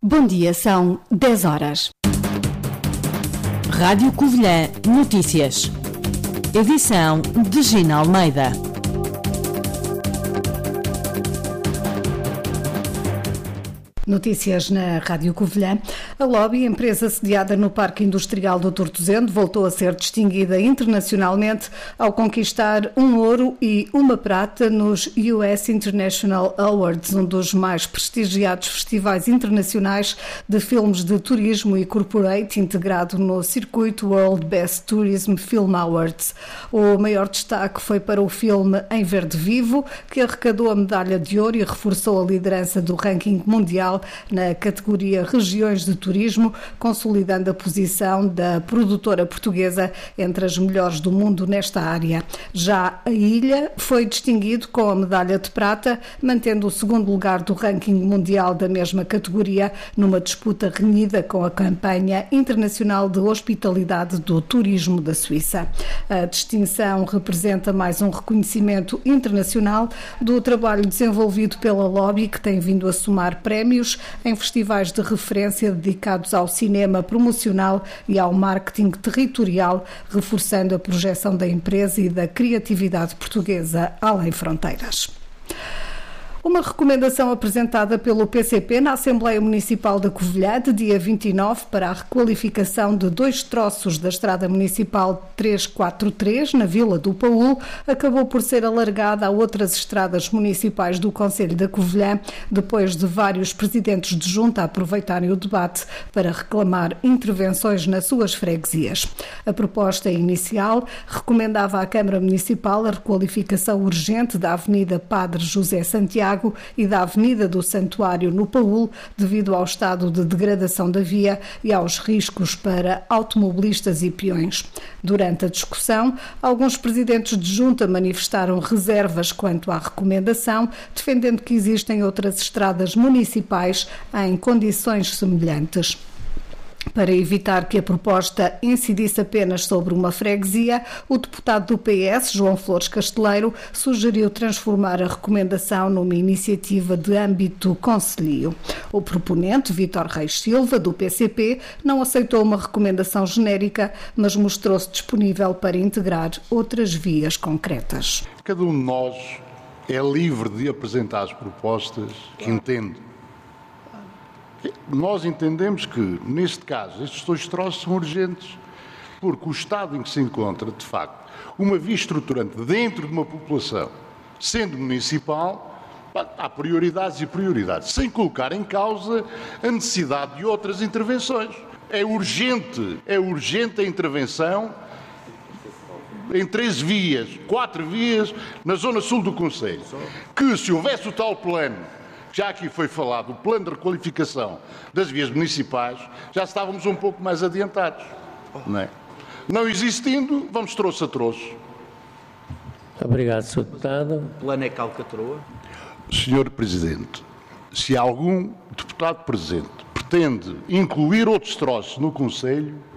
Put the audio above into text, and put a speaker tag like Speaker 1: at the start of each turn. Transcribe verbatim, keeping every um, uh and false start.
Speaker 1: Bom dia, são dez horas.
Speaker 2: Rádio Covilhã Notícias. Edição de Gina Almeida.
Speaker 1: Notícias na Rádio Covilhã. A Lobby, empresa sediada no Parque Industrial do Tortozendo, voltou a ser distinguida internacionalmente ao conquistar um ouro e uma prata nos U S International Awards, um dos mais prestigiados festivais internacionais de filmes de turismo e corporate integrado no circuito World Best Tourism Film Awards. O maior destaque foi para o filme Em Verde Vivo, que arrecadou a medalha de ouro e reforçou a liderança do ranking mundial na categoria Regiões de Turismo, consolidando a posição da produtora portuguesa entre as melhores do mundo nesta área. Já a Ilha foi distinguido com a medalha de prata, mantendo o segundo lugar do ranking mundial da mesma categoria, numa disputa renhida com a campanha internacional de hospitalidade do turismo da Suíça. A distinção representa mais um reconhecimento internacional do trabalho desenvolvido pela Lobby, que tem vindo a somar prémios em festivais de referência dedicados ao cinema promocional e ao marketing territorial, reforçando a projeção da empresa e da criatividade portuguesa além fronteiras. Uma recomendação apresentada pelo P C P na Assembleia Municipal da Covilhã de dia vinte e nove para a requalificação de dois troços da Estrada Municipal trezentos e quarenta e três na Vila do Paúl acabou por ser alargada a outras estradas municipais do Concelho da Covilhã, depois de vários presidentes de junta aproveitarem o debate para reclamar intervenções nas suas freguesias. A proposta inicial recomendava à Câmara Municipal a requalificação urgente da Avenida Padre José Santiago e da Avenida do Santuário no Paúl, devido ao estado de degradação da via e aos riscos para automobilistas e peões. Durante a discussão, alguns presidentes de junta manifestaram reservas quanto à recomendação, defendendo que existem outras estradas municipais em condições semelhantes. Para evitar que a proposta incidisse apenas sobre uma freguesia, o deputado do P S, João Flores Casteleiro, sugeriu transformar a recomendação numa iniciativa de âmbito concelhio. O proponente, Vítor Reis Silva, do P C P, não aceitou uma recomendação genérica, mas mostrou-se disponível para integrar outras vias concretas.
Speaker 3: Cada um de nós é livre de apresentar as propostas que entende. Nós entendemos que, neste caso, estes dois troços são urgentes, porque o estado em que se encontra, de facto, uma via estruturante dentro de uma população, sendo municipal, há prioridades e prioridades, sem colocar em causa a necessidade de outras intervenções. É urgente, é urgente a intervenção em três vias, quatro vias, na zona sul do concelho, que se houvesse o tal plano, já aqui foi falado, o plano de requalificação das vias municipais, já estávamos um pouco mais adiantados. Não é? Não existindo, vamos troço a troço.
Speaker 4: Obrigado, senhor Deputado.
Speaker 5: O plano é calcatroa.
Speaker 3: senhor Presidente, se algum deputado presente pretende incluir outros troços no Conselho,